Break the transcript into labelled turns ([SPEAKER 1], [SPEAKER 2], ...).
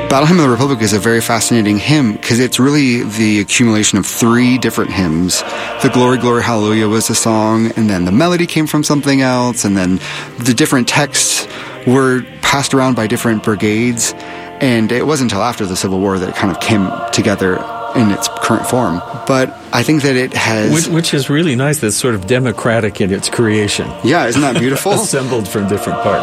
[SPEAKER 1] Battle Hymn of the Republic is a very fascinating hymn because it's really the accumulation of 3 different hymns. The Glory, Glory, Hallelujah was a song, and then the melody came from something else, and then the different texts were passed around by different brigades, and it wasn't until after the Civil War that it kind of came together in its current form. But I think that it has...
[SPEAKER 2] Which is really nice. That's sort of democratic in its creation.
[SPEAKER 1] Yeah, isn't that beautiful?
[SPEAKER 2] Assembled from different parts.